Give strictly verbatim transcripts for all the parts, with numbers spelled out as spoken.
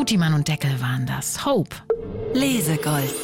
Tutimann und Deckel waren das. Hope. Lesegold.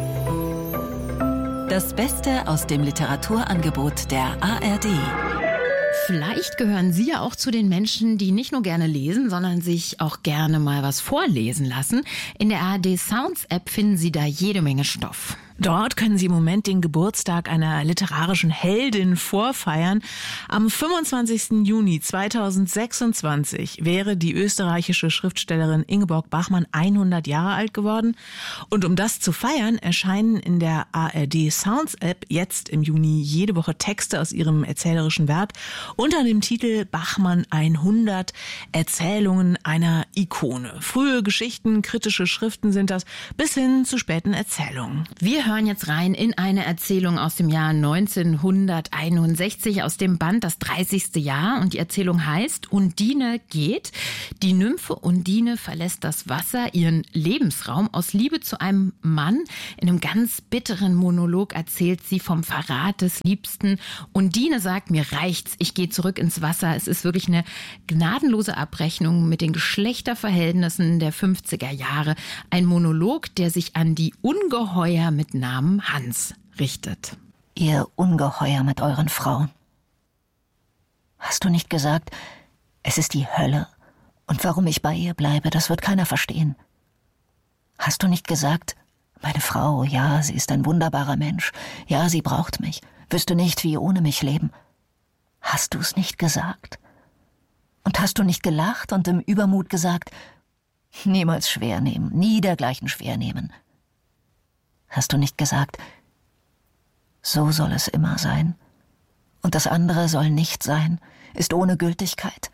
Das Beste aus dem Literaturangebot der A R D. Vielleicht gehören Sie ja auch zu den Menschen, die nicht nur gerne lesen, sondern sich auch gerne mal was vorlesen lassen. In der A R D Sounds App finden Sie da jede Menge Stoff. Dort können Sie im Moment den Geburtstag einer literarischen Heldin vorfeiern. Am fünfundzwanzigsten Juni zweitausendsechsundzwanzig wäre die österreichische Schriftstellerin Ingeborg Bachmann hundert Jahre alt geworden. Und um das zu feiern, erscheinen in der A R D Sounds App jetzt im Juni jede Woche Texte aus ihrem erzählerischen Werk unter dem Titel Bachmann hundert, Erzählungen einer Ikone. Frühe Geschichten, kritische Schriften sind das, bis hin zu späten Erzählungen. Wir hören jetzt rein in eine Erzählung aus dem Jahr neunzehnhunderteinundsechzig aus dem Band Das dreißigste Jahr. Und die Erzählung heißt Undine geht. Die Nymphe Undine verlässt das Wasser, ihren Lebensraum, aus Liebe zu einem Mann. In einem ganz bitteren Monolog erzählt sie vom Verrat des Liebsten. Undine sagt, mir reicht's, ich gehe zurück ins Wasser. Es ist wirklich eine gnadenlose Abrechnung mit den Geschlechterverhältnissen der fünfziger Jahre. Ein Monolog, der sich an die Ungeheuer mit Namen Hans richtet. Ihr Ungeheuer mit euren Frauen. Hast du nicht gesagt, es ist die Hölle und warum ich bei ihr bleibe, das wird keiner verstehen? Hast du nicht gesagt, meine Frau, ja, sie ist ein wunderbarer Mensch, ja, sie braucht mich, wüsste nicht, wie ohne mich leben? Hast du es nicht gesagt? Und hast du nicht gelacht und im Übermut gesagt, niemals schwer nehmen, nie dergleichen schwer nehmen? Hast du nicht gesagt, so soll es immer sein, und das andere soll nicht sein, ist ohne Gültigkeit?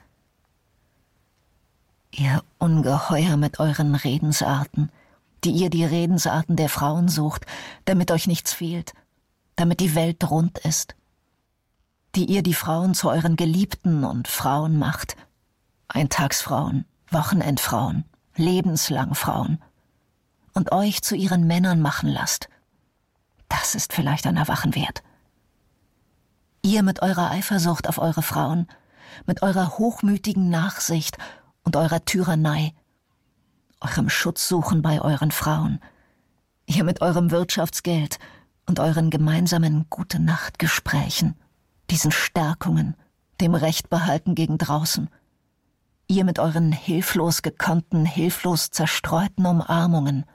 Ihr Ungeheuer mit euren Redensarten, die ihr die Redensarten der Frauen sucht, damit euch nichts fehlt, damit die Welt rund ist, die ihr die Frauen zu euren Geliebten und Frauen macht, Eintagsfrauen, Wochenendfrauen, lebenslang Frauen, und euch zu ihren Männern machen lasst. Das ist vielleicht ein Erwachen wert. Ihr mit eurer Eifersucht auf eure Frauen, mit eurer hochmütigen Nachsicht und eurer Tyrannei, eurem Schutzsuchen bei euren Frauen, ihr mit eurem Wirtschaftsgeld und euren gemeinsamen Gute-Nacht-Gesprächen, diesen Stärkungen, dem Rechtbehalten gegen draußen, ihr mit euren hilflos gekonnten, hilflos zerstreuten Umarmungen.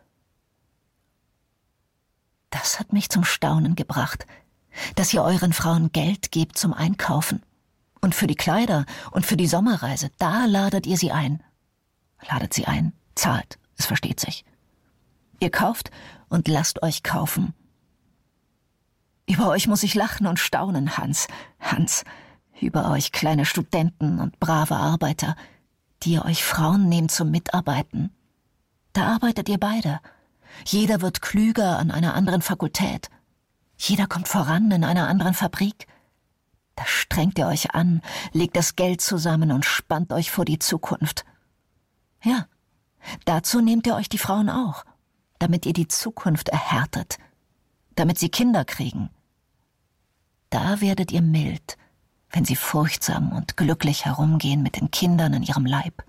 Das hat mich zum Staunen gebracht, dass ihr euren Frauen Geld gebt zum Einkaufen. Und für die Kleider und für die Sommerreise, da ladet ihr sie ein. Ladet sie ein, zahlt, es versteht sich. Ihr kauft und lasst euch kaufen. Über euch muss ich lachen und staunen, Hans, Hans, über euch kleine Studenten und brave Arbeiter, die ihr euch Frauen nehmt zum Mitarbeiten. Da arbeitet ihr beide. Jeder wird klüger an einer anderen Fakultät. Jeder kommt voran in einer anderen Fabrik. Da strengt ihr euch an, legt das Geld zusammen und spannt euch vor die Zukunft. Ja, dazu nehmt ihr euch die Frauen auch, damit ihr die Zukunft erhärtet, damit sie Kinder kriegen. Da werdet ihr mild, wenn sie furchtsam und glücklich herumgehen mit den Kindern in ihrem Leib.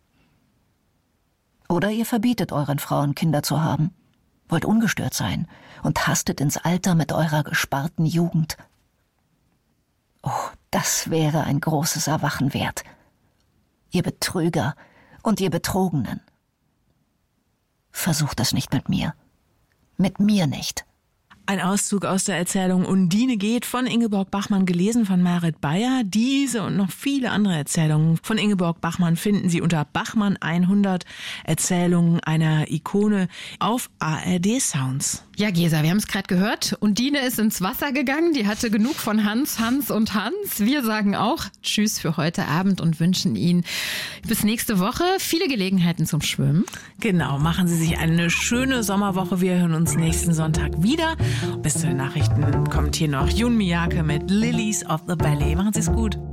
Oder ihr verbietet euren Frauen, Kinder zu haben, wollt ungestört sein und hastet ins Alter mit eurer gesparten Jugend. Oh, das wäre ein großes Erwachen wert. Ihr Betrüger und ihr Betrogenen. Versucht es nicht mit mir. Mit mir nicht. Ein Auszug aus der Erzählung Undine geht von Ingeborg Bachmann, gelesen von Marit Beyer. Diese und noch viele andere Erzählungen von Ingeborg Bachmann finden Sie unter Bachmann hundert, Erzählungen einer Ikone, auf A R D Sounds. Ja, Gesa, wir haben es gerade gehört. Undine ist ins Wasser gegangen. Die hatte genug von Hans, Hans und Hans. Wir sagen auch Tschüss für heute Abend und wünschen Ihnen bis nächste Woche viele Gelegenheiten zum Schwimmen. Genau, machen Sie sich eine schöne Sommerwoche. Wir hören uns nächsten Sonntag wieder. Bis zu den Nachrichten kommt hier noch Jun Miyake mit Lilies of the Valley. Machen Sie es gut.